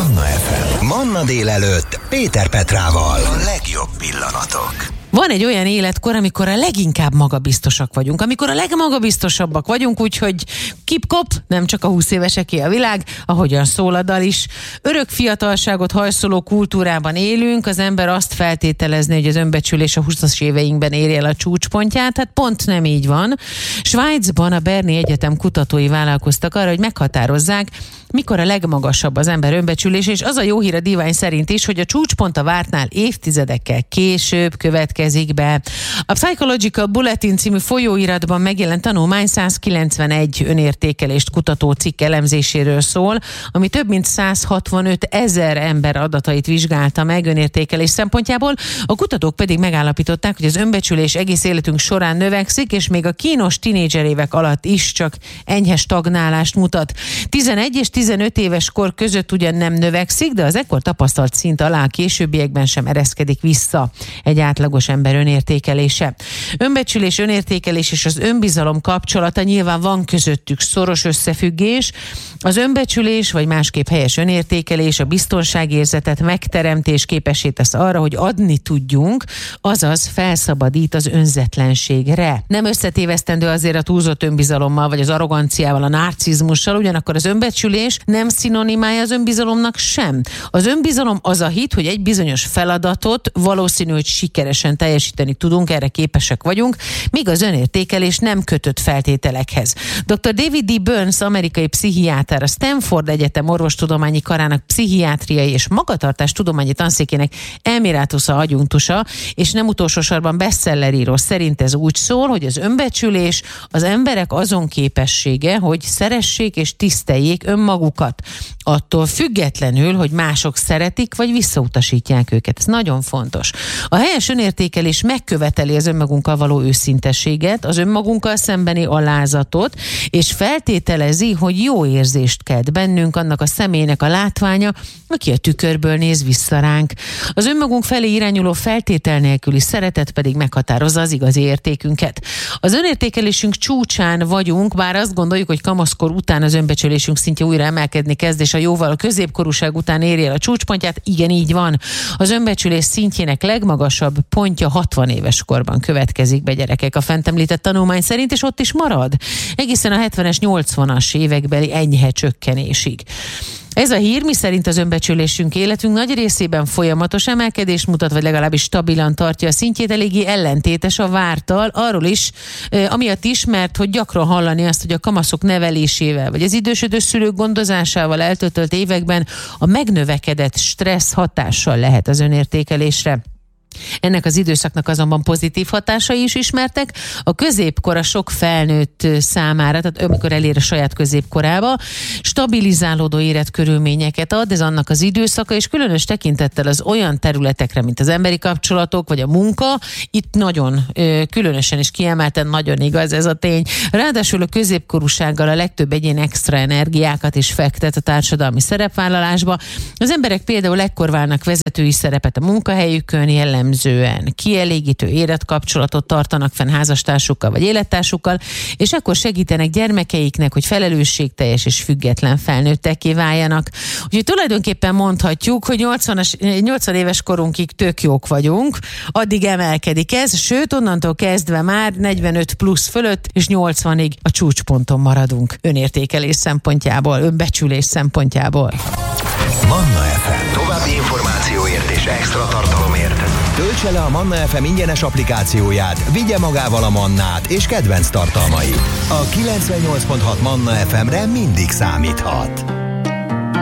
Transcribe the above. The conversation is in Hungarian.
Manna FM. Manna délelőtt Péter Petrával. A legjobb pillanatok. Van egy olyan életkor, amikor a leginkább magabiztosak vagyunk, amikor a legmagabiztosabbak vagyunk, úgyhogy kip-kop, nem csak a 20 éveseké a világ, ahogyan szól a dal is. Örök fiatalságot hajszoló kultúrában élünk, az ember azt feltételezni, hogy az önbecsülés a 20-as éveinkben érje el a csúcspontját, hát pont nem így van. Svájcban a Berni Egyetem kutatói vállalkoztak arra, hogy meghatározzák, mikor a legmagasabb az ember önbecsülés, és az a jó hír a divány szerint is, hogy a csúcspont a vártnál évtizedekkel később következik be. A Psychological Bulletin című folyóiratban megjelent tanulmány 191 önértékelést kutató cikk elemzéséről szól, ami több mint 165 000 ember adatait vizsgálta meg önértékelés szempontjából. A kutatók pedig megállapították, hogy az önbecsülés egész életünk során növekszik, és még a kínos tinédzser évek alatt is csak enyhe stagnálást mutat. 11 és 15 éves kor között ugyan nem növekszik, de az ekkor tapasztalt szint alá a későbbiekben sem ereszkedik vissza egy átlagos ember önértékelése. Önbecsülés, önértékelés és az önbizalom kapcsolata, nyilván van közöttük szoros összefüggés. Az önbecsülés, vagy másképp helyes önértékelés a biztonságérzetet megteremtés képessé tesz arra, hogy adni tudjunk, azaz felszabadít az önzetlenségre. Nem összetévesztendő azért a túlzott önbizalommal, vagy az arroganciával, a narcizmussal, ugyanakkor az önbecsülés nem szinonimája az önbizalomnak sem. Az önbizalom az a hit, hogy egy bizonyos feladatot valószínű, hogy sikeresen teljesíteni tudunk, erre képesek vagyunk, míg az önértékelés nem kötött feltételekhez. Dr. David D. Burns, amerikai pszichiáter, a Stanford Egyetem orvostudományi karának pszichiátriai és magatartás tudományi tanszékének emeritusza adjunktusa, és nem utolsó sorban bestselleríró szerint ez úgy szól, hogy az önbecsülés az emberek azon képessége, hogy szeressék és tiszteljék önmagukat, attól függetlenül, hogy mások szeretik vagy visszautasítják őket. Ez nagyon fontos. A helyes önértékelés megköveteli az önmagunkkal való őszintességet, az önmagunkkal szembeni alázatot, és feltételezi, hogy jó érzést kelt bennünk annak a személynek a látványa, aki a tükörből néz vissza ránk. Az önmagunk felé irányuló feltétel nélküli szeretet pedig meghatározza az igazi értékünket. Az önértékelésünk csúcsán vagyunk, bár azt gondoljuk, hogy kamaszkor után az önbecsülésünk szintje újra emelkedni kezd, és a jóval a középkorúság után érje el a csúcspontját. Igen, így van. Az önbecsülés szintjének legmagasabb pontja 60 éves korban következik be, gyerekek, a fent említett tanulmány szerint, és ott is marad. Egészen a 70-es, 80-as évekbeli enyhe csökkenésig. Ez a hír, miszerint az önbecsülésünk életünk nagy részében folyamatos emelkedést mutat, vagy legalábbis stabilan tartja a szintjét, eléggé ellentétes a várttal, arról is, amiatt is, mert hogy gyakran hallani azt, hogy a kamaszok nevelésével, vagy az idősödő szülők gondozásával eltöltött években a megnövekedett stressz hatással lehet az önértékelésre. Ennek az időszaknak azonban pozitív hatásai is ismertek. A középkor a sok felnőtt számára, tehát amikor elér a saját középkorába, stabilizálódó életkörülményeket ad, ez annak az időszaka, és különös tekintettel az olyan területekre, mint az emberi kapcsolatok, vagy a munka, itt nagyon különösen és kiemelten nagyon igaz ez a tény. Ráadásul a középkorúsággal a legtöbb egyén extra energiákat is fektet a társadalmi szerepvállalásba. Az emberek például ekkor válnak vezetői szerepet a munkahelyükön, jellemzően kielégítő életkapcsolatot tartanak fenn házastársukkal vagy élettársukkal, és akkor segítenek gyermekeiknek, hogy felelősségteljes és független felnőttekké váljanak. Úgyhogy tulajdonképpen mondhatjuk, hogy 80 éves korunkig tök jók vagyunk, addig emelkedik ez, sőt onnantól kezdve már 45 plusz fölött és 80-ig a csúcsponton maradunk önértékelés szempontjából, önbecsülés szempontjából. Manna FM. További információért és extra tartalomért töltse le a Manna FM ingyenes applikációját, vigye magával a Mannát és kedvenc tartalmait. A 98.6 Manna FM-re mindig számíthat.